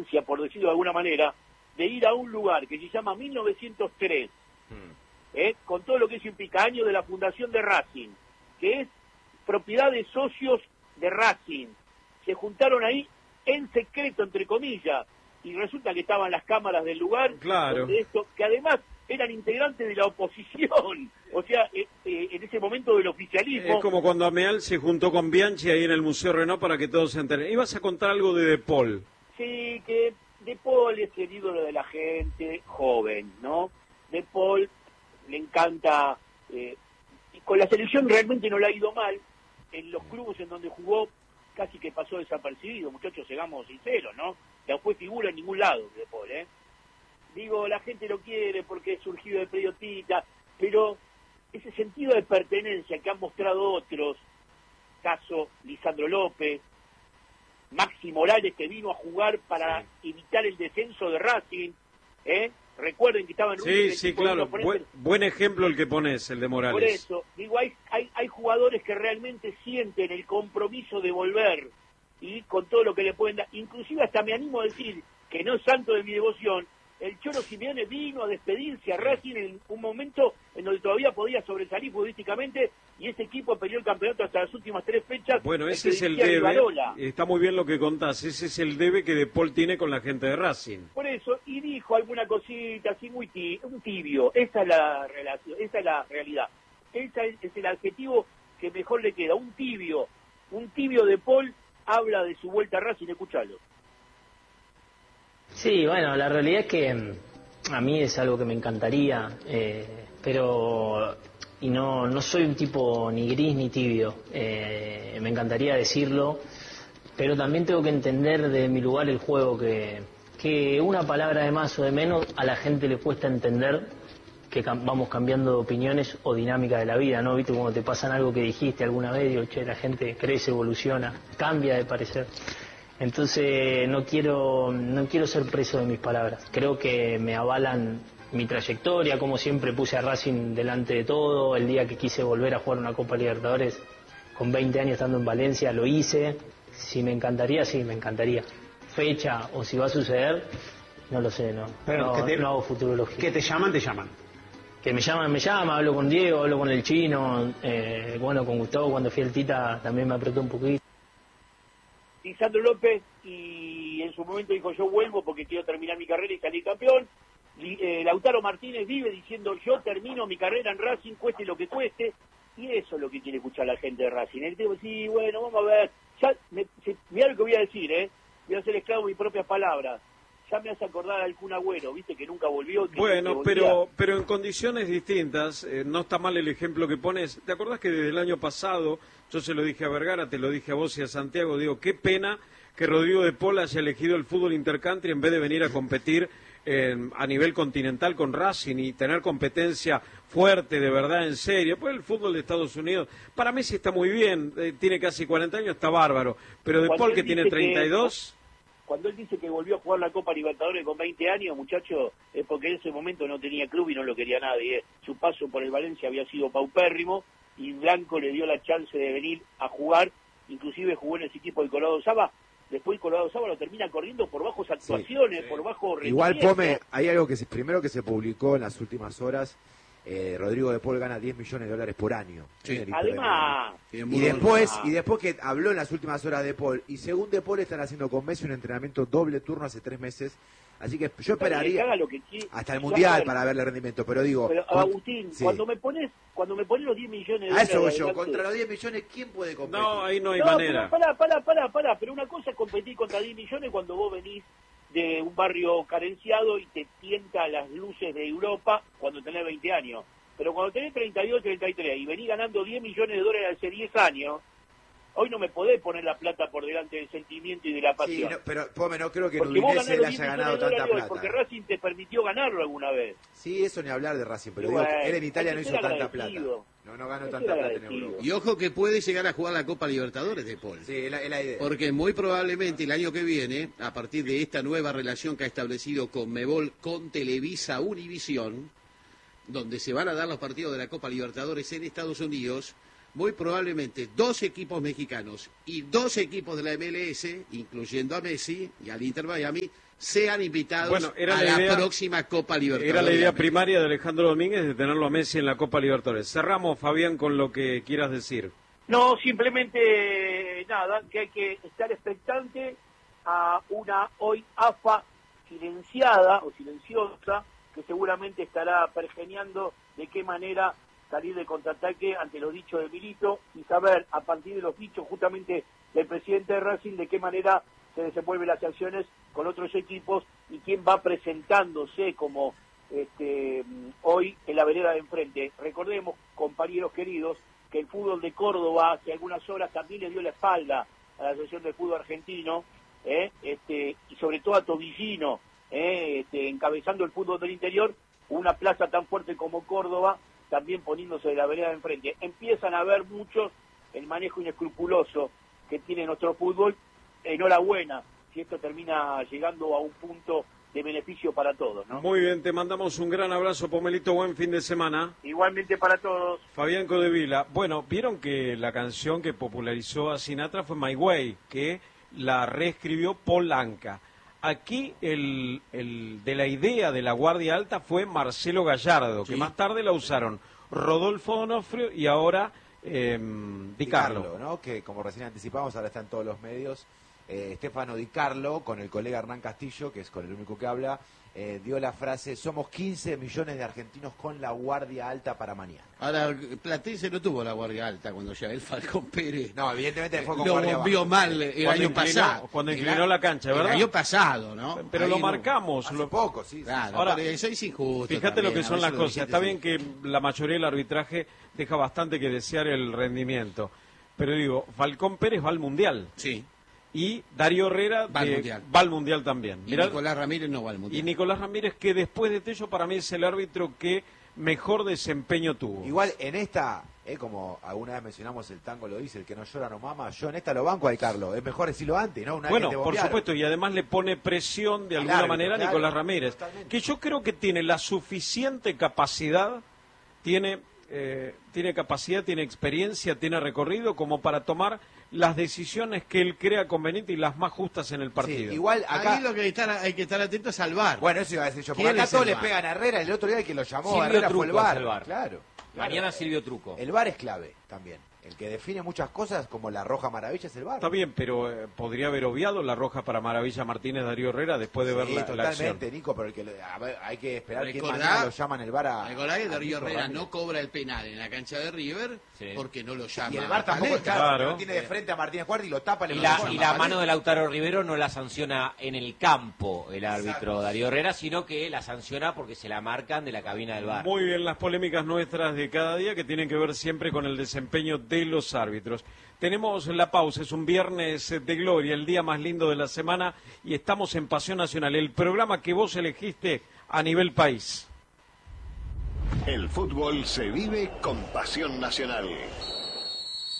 licencia, por decirlo de alguna manera, de ir a un lugar que se llama 1903, con todo lo que eso implica, año de la fundación de Racing, que es propiedad de socios de Racing. Se juntaron ahí en secreto, entre comillas, y resulta que estaban las cámaras del lugar, claro, que además eran integrantes de la oposición, o sea, en ese momento del oficialismo. Es como cuando Ameal se juntó con Bianchi ahí en el Museo Renault para que todos se enteren. Ibas a contar algo de Paul. Sí, que De Paul es el ídolo de la gente joven, ¿no? De Paul le encanta, y con la selección realmente no le ha ido mal, en los clubes en donde jugó casi que pasó desapercibido, muchachos, llegamos sinceros, ¿no? Ya fue figura en ningún lado De Paul, Digo, la gente lo quiere porque es surgido de periodista, pero ese sentido de pertenencia que han mostrado otros, caso Lisandro López, Maxi Morales, que vino a jugar para evitar el descenso de Racing, recuerden que estaban en un sí, claro, buen ejemplo el que pones, el de Morales. Por eso, digo, hay jugadores que realmente sienten el compromiso de volver, y con todo lo que le pueden dar, inclusive hasta me animo a decir, que no es santo de mi devoción, el Cholo Simeone vino a despedirse a Racing en un momento en donde todavía podía sobresalir futbolísticamente, y ese equipo peleó el campeonato hasta las últimas 3 fechas. Bueno, ese es el debe, está muy bien lo que contás, ese es el debe que De Paul tiene con la gente de Racing. Por eso, y dijo alguna cosita así muy un tibio, esa es la relación, esa es la realidad, ese es el adjetivo que mejor le queda, un tibio De Paul habla de su vuelta a Racing, escuchalo. Sí, bueno, la realidad es que a mí es algo que me encantaría, pero y no soy un tipo ni gris ni tibio, me encantaría decirlo, pero también tengo que entender de mi lugar el juego, que una palabra de más o de menos a la gente le cuesta entender que vamos cambiando de opiniones o dinámica de la vida, ¿no? ¿Viste? Cuando te pasan algo que dijiste alguna vez, digo, che, la gente crece, evoluciona, cambia de parecer. Entonces no quiero ser preso de mis palabras. Creo que me avalan mi trayectoria, como siempre puse a Racing delante de todo. El día que quise volver a jugar una Copa Libertadores con 20 años estando en Valencia, lo hice. Si me encantaría, sí, me encantaría. Fecha o si va a suceder, no lo sé, no hago futurología. ¿Que te llaman? Que me llaman, hablo con Diego, hablo con el Chino, bueno, con Gustavo cuando fui al Tita también me apretó un poquito. Lisandro López, y en su momento dijo, yo vuelvo porque quiero terminar mi carrera y salir campeón. Lautaro Martínez vive diciendo, yo termino mi carrera en Racing, cueste lo que cueste, y eso es lo que quiere escuchar la gente de Racing. Él dice, sí, bueno, vamos a ver, mirá lo que voy a decir, voy a ser esclavo de mis propias palabras. Ya me hace acordar al Kun Agüero, viste, que nunca volvió. Bueno, pero en condiciones distintas, no está mal el ejemplo que pones. ¿Te acordás que desde el año pasado, yo se lo dije a Vergara, te lo dije a vos y a Santiago, digo, qué pena que Rodrigo de Paul haya elegido el fútbol intercountry en vez de venir a competir a nivel continental con Racing y tener competencia fuerte, de verdad, en serio? Pues el fútbol de Estados Unidos, para Messi está muy bien, tiene casi 40 años, está bárbaro, pero de Paul que tiene 32... Cuando él dice que volvió a jugar la Copa Libertadores con 20 años, muchacho, es porque en ese momento no tenía club y no lo quería nadie. Su paso por el Valencia había sido paupérrimo y Blanco le dio la chance de venir a jugar, inclusive jugó en ese equipo del Colorado Saba. Después el Colorado Saba lo termina corriendo por bajos actuaciones, por bajo rendimiento. Igual, Pome, hay algo que primero que se publicó en las últimas horas. Rodrigo de Paul gana $10 millones por año. Sí. Además, y después que habló en las últimas horas de Paul, y según de Paul están haciendo con Messi un entrenamiento doble turno hace 3 meses, así que yo esperaría hasta el Mundial para verle rendimiento, pero digo... Pero Agustín, cuando me pones los 10 millones de dólares... A eso voy yo, contra los 10 millones, ¿quién puede competir? No, ahí no hay manera. Pará, pero una cosa es competir contra 10 millones cuando vos venís de un barrio carenciado y te tienta las luces de Europa cuando tenés 20 años. Pero cuando tenés 32, 33 y venís ganando $10 millones hace 10 años, hoy no me podés poner la plata por delante del sentimiento y de la pasión. Sí, pero Pome, no creo que en Udinese le haya ganado tanta plata. Porque Racing te permitió ganarlo alguna vez. Sí, eso ni hablar de Racing, pero digo, él en Italia no hizo tanta plata. No ganó tanta plata en Europa. Y ojo que puede llegar a jugar la Copa Libertadores de Paul. Sí, es la idea. Porque muy probablemente el año que viene, a partir de esta nueva relación que ha establecido Conmebol con Televisa Univisión, donde se van a dar los partidos de la Copa Libertadores en Estados Unidos, muy probablemente 2 equipos mexicanos y 2 equipos de la MLS, incluyendo a Messi y al Inter Miami, sean invitados a la próxima Copa Libertadores. Era la idea primaria de Alejandro Domínguez de tenerlo a Messi en la Copa Libertadores. Cerramos, Fabián, con lo que quieras decir. No, simplemente nada, que hay que estar expectante a una hoy AFA silenciada o silenciosa, que seguramente estará pergeñando de qué manera salir de contraataque ante los dichos de Milito y saber a partir de los dichos justamente del presidente de Racing de qué manera se desenvuelven las acciones con otros equipos y quién va presentándose como hoy en la vereda de enfrente. Recordemos, compañeros queridos, que el fútbol de Córdoba hace algunas horas también le dio la espalda a la Asociación de Fútbol Argentino, y sobre todo a Tobillino, encabezando el fútbol del interior, una plaza tan fuerte como Córdoba, también poniéndose de la vereda de enfrente. Empiezan a ver muchos el manejo inescrupuloso que tiene nuestro fútbol. Enhorabuena si esto termina llegando a un punto de beneficio para todos, ¿no? Muy bien, te mandamos un gran abrazo, Pomelito, buen fin de semana. Igualmente para todos. Fabián Codevila. Bueno, vieron que la canción que popularizó a Sinatra fue My Way, que la reescribió Paul Anka. Aquí el de la idea de la Guardia Alta fue Marcelo Gallardo, sí, que más tarde la usaron Rodolfo Donofrio y ahora Di Carlo, ¿no? Que como recién anticipamos, ahora está en todos los medios. Stefano Di Carlo, con el colega Hernán Castillo, que es con el único que habla, dio la frase: somos 15 millones de argentinos con la Guardia Alta para mañana. Ahora, Platense no tuvo la Guardia Alta cuando ya el Falcón Pérez. No, evidentemente fue con lo Guardia volvió mal el año pasado. Cuando inclinó la cancha, ¿verdad? El año pasado, ¿no? Pero ahí lo marcamos. Hace poco, sí. Claro, ahora, eso es injusto. Fíjate también, lo que son las cosas. Está bien sí, que la mayoría del arbitraje deja bastante que desear el rendimiento. Pero digo, Falcón Pérez va al Mundial. Sí. Y Darío Herrera va al Mundial también. Mirá, Nicolás Ramírez no va al Mundial. Y Nicolás Ramírez, que después de Tello para mí es el árbitro que mejor desempeño tuvo. Igual en esta, como alguna vez mencionamos, el tango lo dice, el que no llora no mama, yo en esta lo banco a Di Carlo, es mejor decirlo antes, ¿no? Bueno, por supuesto, y además le pone presión de alguna manera a Nicolás Ramírez, totalmente, que yo creo que tiene la suficiente capacidad, tiene capacidad, tiene experiencia, tiene recorrido como para tomar las decisiones que él crea conveniente y las más justas en el partido. Sí, igual acá ahí lo que hay que estar atento es al VAR. Bueno, eso iba a decir yo, porque acá todos le pegan a Herrera, el otro día el que lo llamó a Herrera fue el VAR. Claro. Mañana Silvio Truco. El VAR es clave también. El que define muchas cosas, como la roja maravilla, es el VAR. Está bien, pero podría haber obviado la roja para Maravilla Martínez Darío Herrera después de ver la acción. Totalmente, Nico, pero hay que esperar que mañana lo llaman el VAR a... Recordá que Darío Herrera no cobra el penal en la cancha de River porque no lo llama. Y el VAR tampoco lo tiene de frente a Martínez Cuarta y lo tapa. Y la mano de Lautaro Rivero no la sanciona en el campo el árbitro Darío Herrera, sino que la sanciona porque se la marcan de la cabina del VAR. Muy bien, las polémicas nuestras de cada día que tienen que ver siempre con el desempeño de los árbitros. Tenemos la pausa, es un viernes de gloria, el día más lindo de la semana, y estamos en Pasión Nacional, el programa que vos elegiste a nivel país. El fútbol se vive con Pasión Nacional.